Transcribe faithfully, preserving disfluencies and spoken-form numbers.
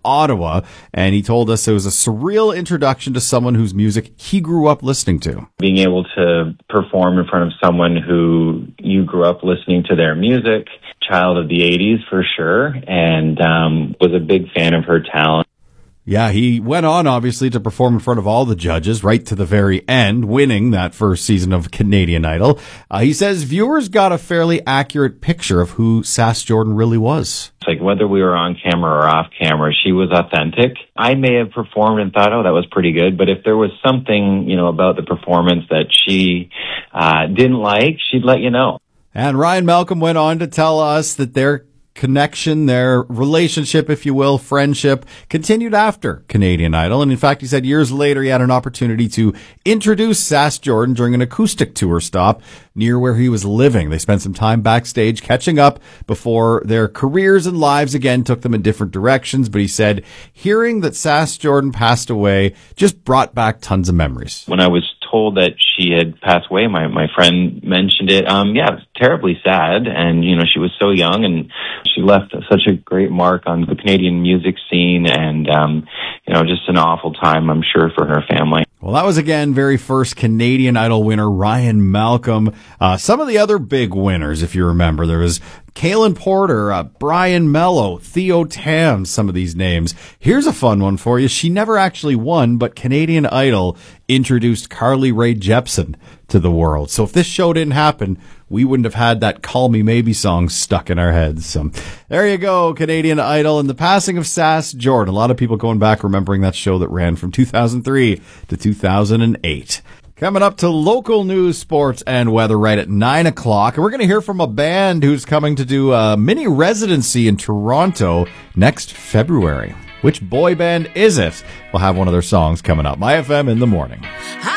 Ottawa, and he told us it was a surreal introduction to someone whose music he grew up listening to. Being able to perform in front of someone who you grew up listening to their music, child of the eighties for sure, and um, was a big fan of her talent. Yeah, he went on, obviously, to perform in front of all the judges right to the very end, winning that first season of Canadian Idol. Uh, he says viewers got a fairly accurate picture of who Sass Jordan really was. It's like whether we were on camera or off camera, she was authentic. I may have performed and thought, oh, that was pretty good. But if there was something, you know, about the performance that she uh, didn't like, she'd let you know. And Ryan Malcolm went on to tell us that their connection, their relationship, if you will, friendship, continued after Canadian Idol. And in fact, he said years later he had an opportunity to introduce Sass Jordan during an acoustic tour stop near where he was living. They spent some time backstage catching up before their careers and lives again took them in different directions. But he said hearing that Sass Jordan passed away just brought back tons of memories. When I was told that she had passed away, my, my friend mentioned it. Um, yeah, it was terribly sad. And, you know, she was so young and she left such a great mark on the Canadian music scene and, um, you know, just an awful time, I'm sure, for her family. Well, that was, again, very first Canadian Idol winner, Ryan Malcolm. Uh, some of the other big winners, if you remember, there was Kaylin Porter, uh, Brian Mello, Theo Tam, some of these names. Here's a fun one for you. She never actually won, but Canadian Idol introduced Carly Rae Jepsen to the world. So if this show didn't happen, we wouldn't have had that Call Me Maybe song stuck in our heads. So there you go, Canadian Idol and the passing of Sass Jordan. A lot of people going back remembering that show that ran from two thousand three to two thousand eight. Coming up to local news, sports, and weather right at nine o'clock. And we're going to hear from a band who's coming to do a mini residency in Toronto next February. Which boy band is it? We'll have one of their songs coming up. My F M in the morning.